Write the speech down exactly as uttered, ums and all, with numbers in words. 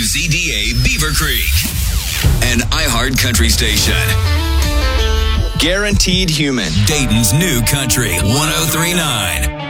Z D A Beaver Creek, an iHeart country station. Guaranteed Human. Dayton's new country, one oh three point nine.